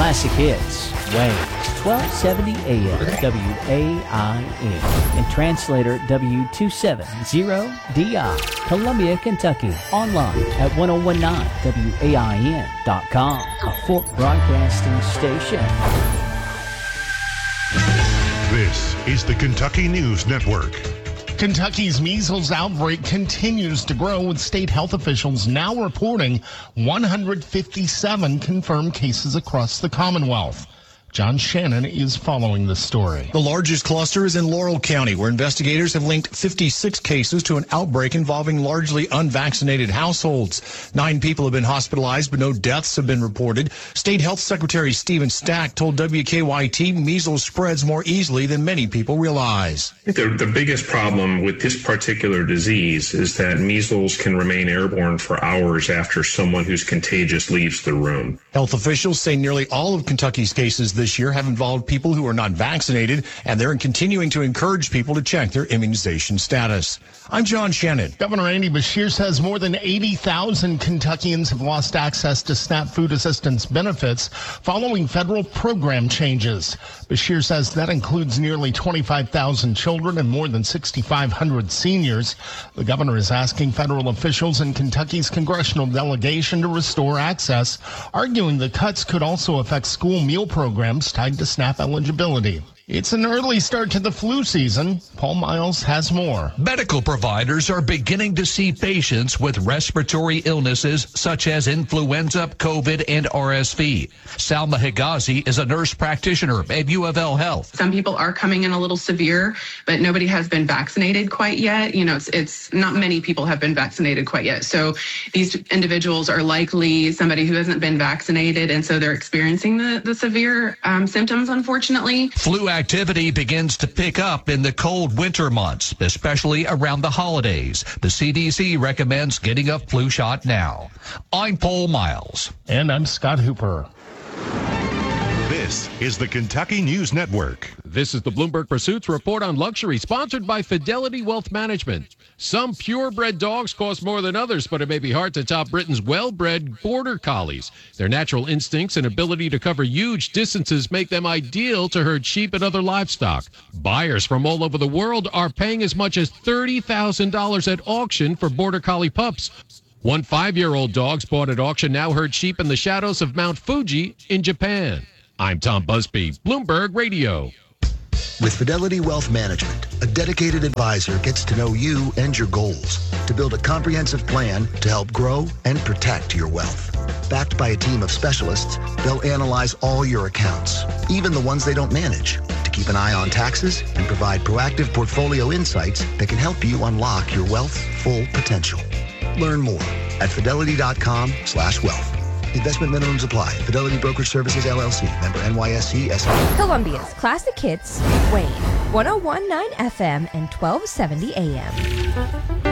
Classic Hits, Waves, 1270 AM, WAIN, and translator W270DI, Columbia, Kentucky. Online at 1019WAIN.com, a Fort Broadcasting station. This is the Kentucky News Network. Kentucky's measles outbreak continues to grow, with state health officials now reporting 157 confirmed cases across the Commonwealth. John Shannon is following the story. The largest cluster is in Laurel County, where investigators have linked 56 cases to an outbreak involving largely unvaccinated households. 9 people have been hospitalized, but no deaths have been reported. State Health Secretary Stephen Stack told WKYT measles spreads more easily than many people realize. The biggest problem with this particular disease is that measles can remain airborne for hours after someone who's contagious leaves the room. Health officials say nearly all of Kentucky's cases this year have involved people who are not vaccinated, and they're continuing to encourage people to check their immunization status. I'm John Shannon. Governor Andy Beshear says more than 80,000 Kentuckians have lost access to SNAP food assistance benefits following federal program changes. Beshear says that includes nearly 25,000 children and more than 6,500 seniors. The governor is asking federal officials and Kentucky's congressional delegation to restore access, arguing the cuts could also affect school meal programs tied to SNAP eligibility. It's an early start to the flu season. Paul Miles has more. Medical providers are beginning to see patients with respiratory illnesses such as influenza, COVID, and RSV. Salma Higazi is a nurse practitioner at U of L Health. Some people are coming in a little severe, but nobody has been vaccinated quite yet. You know, it's not many people have been vaccinated quite yet. So these individuals are likely somebody who hasn't been vaccinated, and so they're experiencing the severe symptoms, unfortunately. Flu activity begins to pick up in the cold winter months, especially around the holidays. The CDC recommends getting a flu shot now. I'm Paul Miles. And I'm Scott Hooper. This is the Kentucky News Network. This is the Bloomberg Pursuits Report on Luxury, sponsored by Fidelity Wealth Management. Some purebred dogs cost more than others, but it may be hard to top Britain's well-bred border collies. Their natural instincts and ability to cover huge distances make them ideal to herd sheep and other livestock. Buyers from all over the world are paying as much as $30,000 at auction for border collie pups. One 5-year-old dog bought at auction now herd sheep in the shadows of Mount Fuji in Japan. I'm Tom Busby, Bloomberg Radio. With Fidelity Wealth Management, a dedicated advisor gets to know you and your goals to build a comprehensive plan to help grow and protect your wealth. Backed by a team of specialists, they'll analyze all your accounts, even the ones they don't manage, to keep an eye on taxes and provide proactive portfolio insights that can help you unlock your wealth's full potential. Learn more at fidelity.com/wealth. Investment minimums apply. Fidelity Brokerage Services, LLC. Member NYSE, SI. Columbia's Classic Hits, Wayne, 101.9 FM and 1270 AM.